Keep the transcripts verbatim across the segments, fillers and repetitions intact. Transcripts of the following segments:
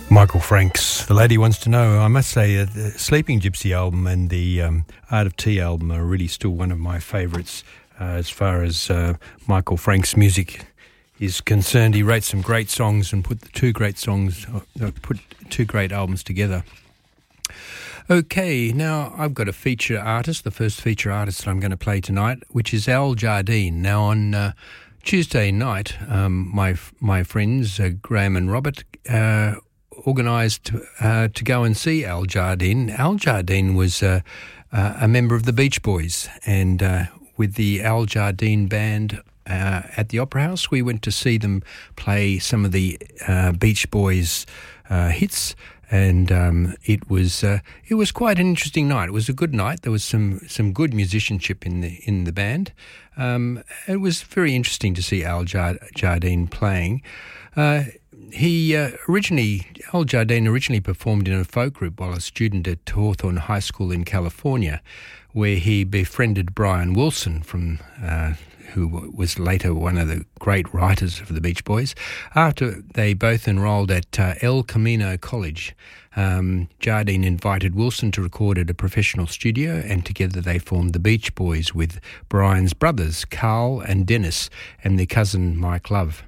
Michael Franks, The Lady Wants to Know. I must say, uh, the Sleeping Gypsy album and the um, Art of Tea album are really still one of my favourites uh, as far as uh, Michael Franks' music is concerned. He wrote some great songs and put the two great songs, uh, put two great albums together. Okay, now I've got a feature artist, the first feature artist that I'm going to play tonight, which is Al Jardine. Now on uh, Tuesday night, um, my my friends uh, Graham and Robert uh, organised uh, to go and see Al Jardine. Al Jardine was uh, uh, a member of the Beach Boys, and uh, with the Al Jardine band uh, at the Opera House, we went to see them play some of the uh, Beach Boys uh, hits. And um, it was uh, it was quite an interesting night. It was a good night. There was some, some good musicianship in the in the band. Um, it was very interesting to see Al Jardine playing. Uh, he uh, originally Al Jardine originally performed in a folk group while a student at Hawthorne High School in California, where he befriended Brian Wilson from. Uh, who was later one of the great writers of the Beach Boys. After they both enrolled at uh, El Camino College, um, Jardine invited Wilson to record at a professional studio, and together they formed the Beach Boys with Brian's brothers, Carl and Dennis, and their cousin Mike Love.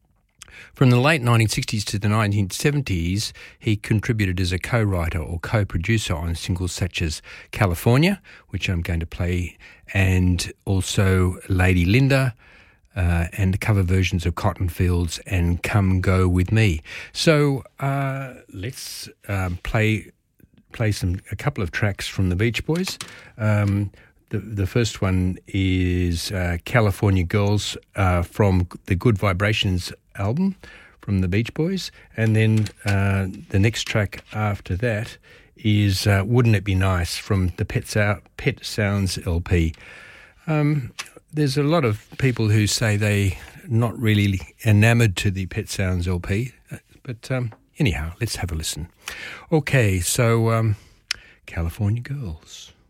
From the late nineteen sixties to the nineteen seventies, he contributed as a co-writer or co-producer on singles such as California, which I'm going to play, and also Lady Linda, uh, and cover versions of Cotton Fields and Come Go With Me. So uh, let's um, play play some a couple of tracks from the Beach Boys. Um, the, the first one is uh, California Girls uh, from the Good Vibrations album from the Beach Boys, and then uh, the next track after that is uh, Wouldn't It Be Nice from the Pet, Sou- Pet Sounds L P. Um, there's a lot of people who say they're not really enamoured to the Pet Sounds L P, but um, anyhow, let's have a listen. Okay, so um, California Girls.